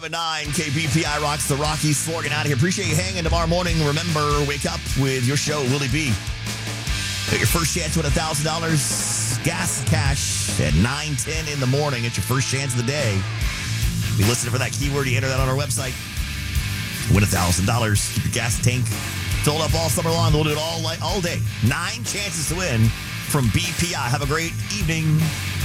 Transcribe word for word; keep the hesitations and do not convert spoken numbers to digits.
At nine, K B P I rocks the Rockies. Slogan out of here. Appreciate you hanging tomorrow morning. Remember, wake up with your show, Willie B. Get your first chance to win one thousand dollars gas cash at nine ten in the morning. It's your first chance of the day. Be listening for that keyword. You enter that on our website. Win one thousand dollars. Keep your gas tank filled up all summer long. We'll do it all, all day. Nine chances to win from B P I. Have a great evening.